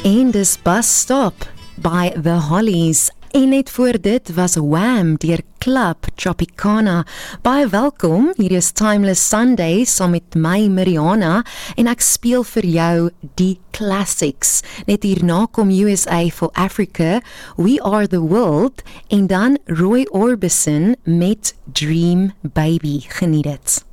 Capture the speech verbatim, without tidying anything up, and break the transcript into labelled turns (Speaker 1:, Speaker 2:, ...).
Speaker 1: En dis Bus Stop by The Hollies. En net voor dit was Wham deur Club Tropicana. Baie welkom, hier is Timeless Sunday saam met my Mariana en ek speel vir jou die classics. Net hierna kom U S A for Africa, We Are the World en dan Roy Orbison met Dream Baby. Geniet dit.